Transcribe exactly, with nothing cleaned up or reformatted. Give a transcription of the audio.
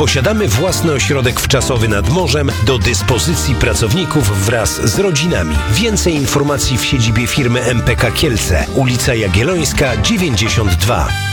Posiadamy własny ośrodek wczasowy nad morzem do dyspozycji pracowników wraz z rodzinami. Więcej informacji w siedzibie firmy M P K Kielce, ulica Jagiellońska dziewięćdziesiąt dwa.